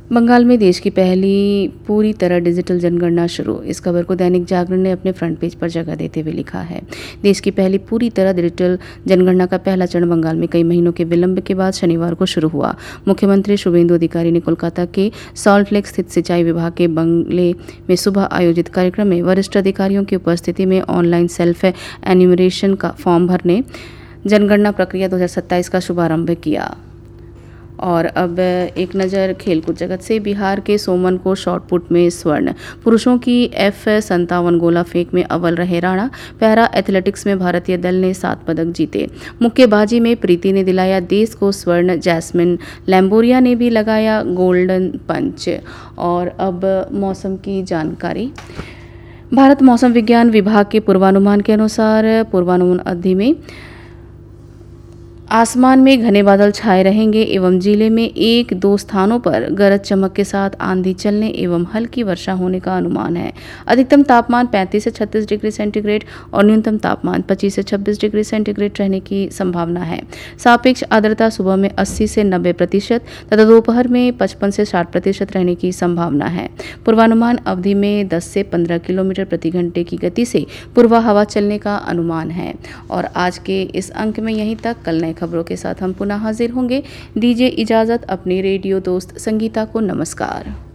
बंगाल में देश की पहली पूरी तरह डिजिटल जनगणना शुरू। इस खबर को दैनिक जागरण ने अपने फ्रंट पेज पर जगह देते हुए लिखा है। देश की पहली पूरी तरह डिजिटल जनगणना का पहला चरण बंगाल में कई महीनों के विलंब के बाद शनिवार को शुरू हुआ। मुख्यमंत्री शुभेंदु अधिकारी ने कोलकाता के सॉल्ट लेक स्थित सिंचाई विभाग के बंगले में सुबह आयोजित कार्यक्रम में वरिष्ठ अधिकारियों की उपस्थिति में ऑनलाइन सेल्फ एन्यूमरेशन का फॉर्म भरने जनगणना प्रक्रिया 2027 का शुभारंभ किया। और अब एक नज़र खेलकूद जगत से। बिहार के सोमन को शॉटपुट में स्वर्ण, पुरुषों की F57 गोला फेंक में अव्वल रहे राणा। पैरा एथलेटिक्स में भारतीय दल ने 7 पदक जीते। मुक्केबाजी में प्रीति ने दिलाया देश को स्वर्ण, जैस्मिन लैम्बोरिया ने भी लगाया गोल्डन पंच। और अब मौसम की जानकारी। भारत मौसम विज्ञान विभाग के पूर्वानुमान के अनुसार पूर्वानुमान अवधि में आसमान में घने बादल छाए रहेंगे एवं जिले में 1-2 स्थानों पर गरज चमक के साथ आंधी चलने एवं हल्की वर्षा होने का अनुमान है। अधिकतम तापमान 35 से 36 डिग्री सेंटीग्रेड और न्यूनतम तापमान 25 से 26 डिग्री सेंटीग्रेड रहने की संभावना है। सापेक्ष आर्द्रता सुबह में 80 से 90% तथा दोपहर में 55 से 60% रहने की संभावना है। पूर्वानुमान अवधि में 10 से 15 किलोमीटर प्रति घंटे की गति से पूर्वा हवा चलने का अनुमान है। और आज के इस अंक में यहीं तक। कल नए खबरों के साथ हम पुनः हाजिर होंगे। दीजिए इजाजत अपने रेडियो दोस्त संगीता को। नमस्कार।